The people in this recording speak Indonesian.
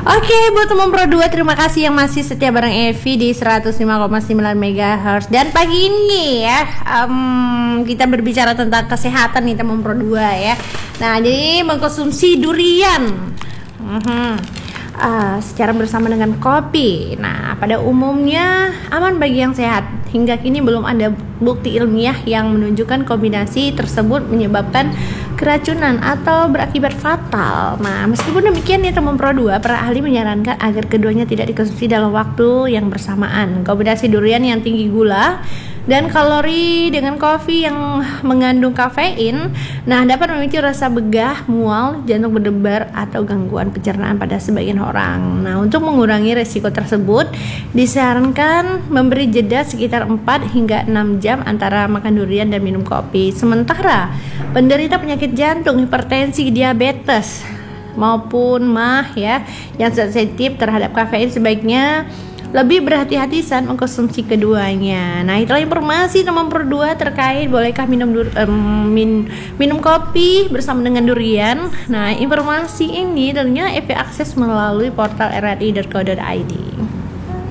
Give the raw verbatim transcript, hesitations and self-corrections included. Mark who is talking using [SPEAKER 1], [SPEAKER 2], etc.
[SPEAKER 1] Oke, buat teman Pro dua, terima kasih yang masih setia bareng Evi di seratus lima koma sembilan megahertz. Dan pagi ini ya, um, kita berbicara tentang kesehatan nih teman Pro dua ya. Nah, jadi mengkonsumsi durian uh-huh. uh, secara bersama dengan kopi. Nah, pada umumnya aman bagi yang sehat. Hingga kini belum ada bukti ilmiah yang menunjukkan kombinasi tersebut menyebabkan keracunan atau berakibat fatal. Nah, meskipun demikian nih teman Pro dua, para ahli menyarankan agar keduanya tidak dikonsumsi dalam waktu yang bersamaan. Kombinasi durian yang tinggi gula dan kalori dengan kopi yang mengandung kafein, nah dapat memicu rasa begah, mual, jantung berdebar atau gangguan pencernaan pada sebagian orang. Nah, untuk mengurangi resiko tersebut, disarankan memberi jeda sekitar empat hingga enam jam antara makan durian dan minum kopi. Sementara penderita penyakit jantung, hipertensi, diabetes maupun mah ya yang sensitif terhadap kafein sebaiknya lebih berhati-hati saat mengkonsumsi keduanya. Nah, itulah informasi teman Pro dua terkait bolehkah minum dur- um, min- minum kopi bersama dengan durian. Nah, informasi ini tentunya Evi akses melalui portal r r i dot co dot i d.